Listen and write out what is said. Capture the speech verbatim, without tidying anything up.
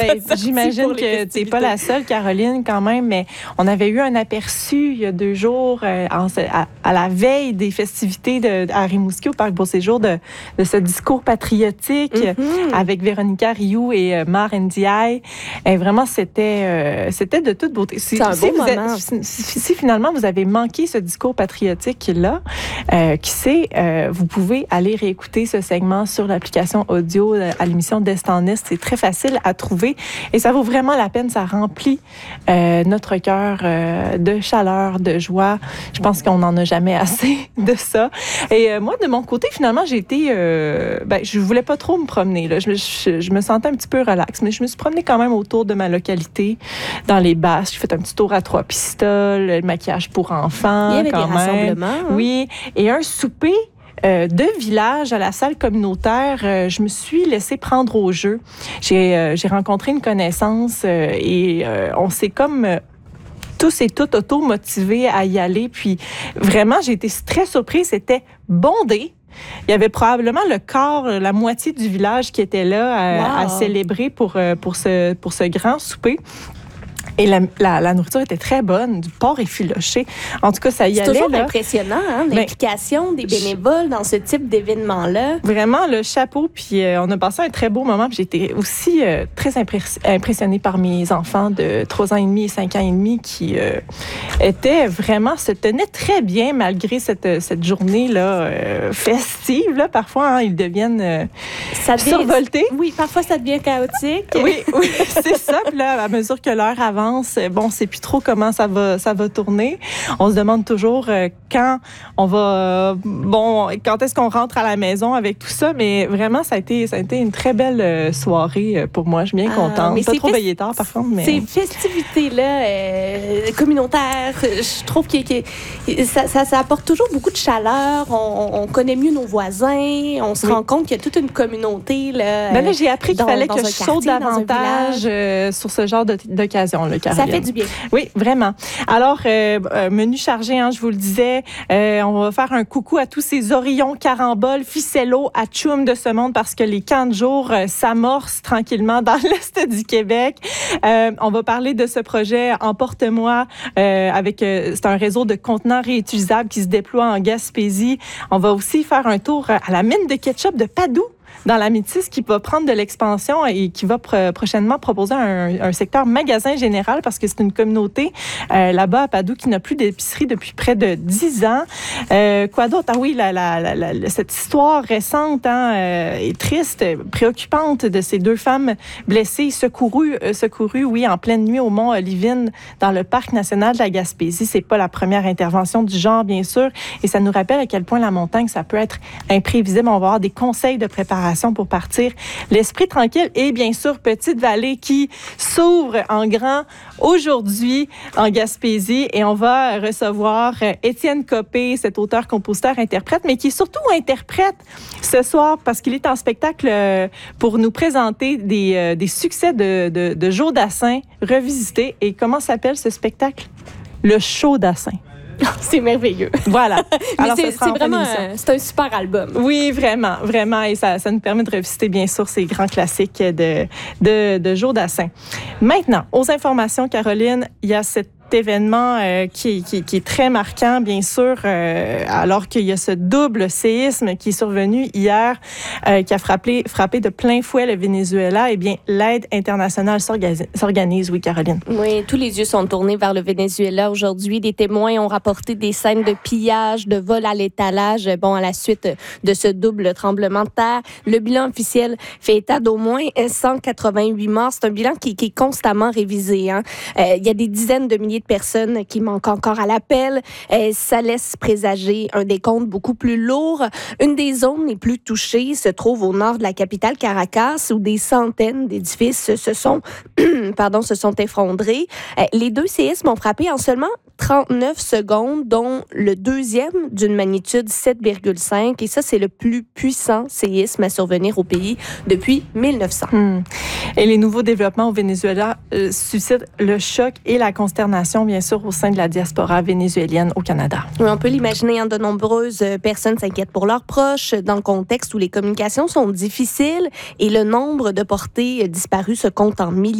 Ben, j'imagine que tu n'es pas la seule, Caroline, quand même, mais on avait eu un aperçu il y a deux jours, euh, en, à, à la veille des festivités de, à Rimouski, au Parc Beau-Séjour, de, de ce discours patriotique mm-hmm. avec Véronica Rioux et euh, Mar Ndiaye. Et vraiment, c'était, euh, c'était de toute beauté. Si, C'est un si beau vous moment. Êtes, si, si, si finalement vous avez manqué ce discours patriotique-là, euh, qui sait, euh, vous pouvez aller réécouter ce segment sur l'application audio à l'émission d'Est en Est. C'est très facile à trouver et ça vaut vraiment la peine. Ça remplit euh, notre cœur euh, de chaleur, de joie. Je pense qu'on n'en a jamais assez de ça. Et euh, moi, de mon côté, finalement, j'ai été... Euh, ben, je voulais pas trop me promener. Là. Je, je, je me sentais un petit peu relax, mais je me suis promenée quand même autour de ma localité, dans les Basses. J'ai fait un petit tour à Trois-Pistoles, le maquillage pour enfants. Il y avait quand des même. rassemblements. Hein? Oui, et un souper Euh, de village à la salle communautaire, euh, je me suis laissée prendre au jeu. J'ai, euh, j'ai rencontré une connaissance euh, et euh, on s'est comme... Euh, tous et toutes auto-motivés à y aller. Puis vraiment, j'ai été très surprise. C'était bondé. Il y avait probablement le quart, la moitié du village qui était là à, wow. à célébrer pour, pour, ce, pour ce grand souper. Et la, la, la nourriture était très bonne, du porc effiloché. En tout cas, ça y c'est allait. C'est toujours là. impressionnant, hein, l'implication des bénévoles dans ce type d'événement-là. Vraiment, le chapeau. Puis euh, on a passé un très beau moment. Puis j'ai été aussi euh, très impress- impressionnée par mes enfants de trois ans et demi et cinq ans et demi qui euh, étaient vraiment, se tenaient très bien malgré cette, cette journée-là euh, festive. Là. Parfois, hein, ils deviennent euh, ça devient, survoltés. Oui, parfois, ça devient chaotique. Oui, oui, c'est ça. Puis là, à mesure que l'heure avance, bon, on ne sait plus trop comment ça va, ça va tourner. On se demande toujours euh, quand on va, euh, bon, quand est-ce qu'on rentre à la maison avec tout ça. Mais vraiment, ça a été, ça a été une très belle euh, soirée pour moi. Je suis bien contente. Ah, mais pas trop festi- veillée tard, par contre. Mais... Ces festivités-là euh, communautaires, je trouve que, que ça, ça, ça apporte toujours beaucoup de chaleur. On, on connaît mieux nos voisins. On se oui. rend compte qu'il y a toute une communauté. Là, ben là j'ai appris qu'il dans, fallait dans que je saute davantage euh, sur ce genre de, d'occasion. Là, ça fait du bien. Oui, vraiment. Alors, euh, euh, menu chargé, hein, je vous le disais. Euh, on va faire un coucou à tous ces Orions, Caramboles, Ficello, Atchoum de ce monde parce que les camps de jour euh, s'amorcent tranquillement dans l'Est du Québec. Euh, on va parler de ce projet Emporte-moi euh, avec, euh, c'est un réseau de contenants réutilisables qui se déploie en Gaspésie. On va aussi faire un tour à la mine de ketchup de Padoue, dans la Métis, qui va prendre de l'expansion et qui va pr- prochainement proposer un, un secteur magasin général parce que c'est une communauté euh, là-bas à Padoue qui n'a plus d'épicerie depuis près de dix ans. Euh, quoi d'autre? Ah oui, la, la, la, la, cette histoire récente hein, euh, et triste, préoccupante de ces deux femmes blessées, secourues, euh, secourues, oui, en pleine nuit au Mont Olivine dans le Parc national de la Gaspésie. C'est pas la première intervention du genre, bien sûr, et ça nous rappelle à quel point la montagne, ça peut être imprévisible. On va avoir des conseils de préparation pour partir l'esprit tranquille et bien sûr Petite-Vallée qui s'ouvre en grand aujourd'hui en Gaspésie et on va recevoir Étienne Copé, cet auteur-compositeur-interprète, mais qui est surtout interprète ce soir parce qu'il est en spectacle pour nous présenter des, des succès de, de, de Joe Dassin revisités. Et comment s'appelle ce spectacle? Le Show Dassin. C'est merveilleux. Voilà. Mais alors, c'est, c'est vraiment un, c'est un super album. Oui, vraiment, vraiment. Et ça, ça nous permet de revisiter, bien sûr, ces grands classiques de, de, de Joe Dassin. Maintenant, aux informations, Caroline, il y a cette événement euh, qui, qui, qui est très marquant, bien sûr, euh, alors qu'il y a ce double séisme qui est survenu hier, euh, qui a frappé, frappé de plein fouet le Venezuela. Eh bien, l'aide internationale s'organise, s'organise, oui, Caroline. Oui, tous les yeux sont tournés vers le Venezuela aujourd'hui. Des témoins ont rapporté des scènes de pillage, de vol à l'étalage, bon, à la suite de ce double tremblement de terre. Le bilan officiel fait état d'au moins cent quatre-vingt-huit morts. C'est un bilan qui, qui est constamment révisé. Hein. Euh, il y a des dizaines de milliers de personnes qui manquent encore à l'appel. Euh, ça laisse présager un décompte beaucoup plus lourd. Une des zones les plus touchées se trouve au nord de la capitale Caracas, où des centaines d'édifices se sont, pardon, se sont effondrés. Euh, les deux séismes ont frappé en seulement trente-neuf secondes, dont le deuxième d'une magnitude sept virgule cinq. Et ça, c'est le plus puissant séisme à survenir au pays depuis mille neuf cents. Hum. Et les nouveaux développements au Venezuela euh, suscitent le choc et la consternation, bien sûr, au sein de la diaspora vénézuélienne au Canada. Oui, on peut l'imaginer, hein, de nombreuses personnes s'inquiètent pour leurs proches dans le contexte où les communications sont difficiles et le nombre de portées disparues se compte en milliers.